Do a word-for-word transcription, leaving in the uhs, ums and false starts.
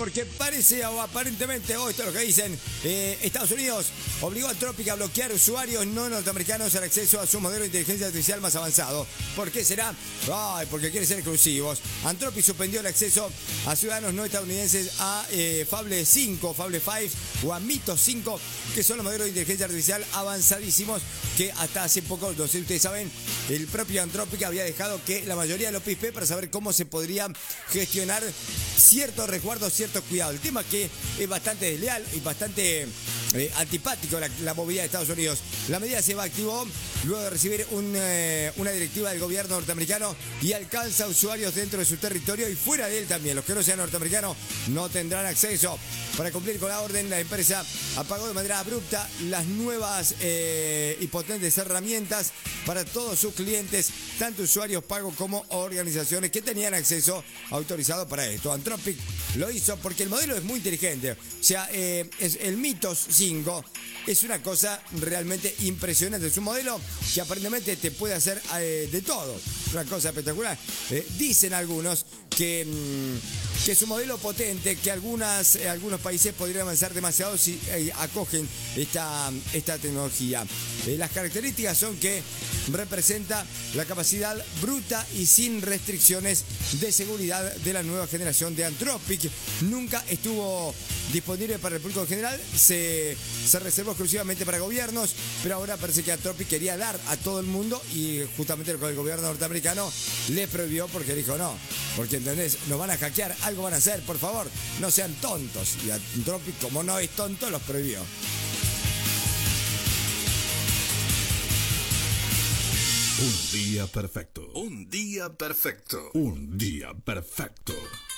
porque parece o aparentemente, o esto es lo que dicen, eh, Estados Unidos obligó a Anthropic a bloquear usuarios no norteamericanos el acceso a su modelo de inteligencia artificial más avanzado. ¿Por qué será? Ay, porque quiere ser exclusivos. Anthropic suspendió el acceso a ciudadanos no estadounidenses a eh, Fable cinco, Fable cinco o a Mythos cinco, que son los modelos de inteligencia artificial avanzadísimos que hasta hace poco, no sé si ustedes saben, el propio Anthropic había dejado que la mayoría de los P I P para saber cómo se podría gestionar ciertos resguardos, ciertos cuidados. El tema es que es bastante desleal y bastante eh, antipático la, la movida de Estados Unidos. La medida se activó luego de recibir un, eh, una directiva del gobierno norteamericano y alcanza usuarios dentro de su territorio y fuera de él también. Los que no sean norteamericanos no tendrán acceso. Para cumplir con la orden, la empresa apagó de manera abrupta las nuevas eh, y potentes herramientas para todos sus clientes, tanto usuarios pagos como organizaciones que tenían acceso autorizado para esto. Anthropic lo hizo porque el modelo es muy inteligente. O sea, eh, es el Mythos cinco es una cosa realmente impresionante. Es un modelo que aparentemente te puede hacer eh, de todo. Una cosa espectacular. Eh, dicen algunos que, mmm, que es un modelo potente, que algunas, eh, algunos países podrían avanzar demasiado si eh, acogen esta, esta tecnología. Eh, las características son que representa la capacidad bruta y sin restricciones de seguridad de la nueva generación de Anthropic. Nunca estuvo disponible para el público en general, se, se reservó exclusivamente para gobiernos, pero ahora parece que Anthropic quería dar a todo el mundo y justamente el gobierno norteamericano le prohibió porque dijo no, porque ¿entendés? Nos van a hackear, algo van a hacer, por favor, no sean tontos. Y Anthropic, como no es tonto, los prohibió. Un día perfecto. Un día perfecto. Un día perfecto.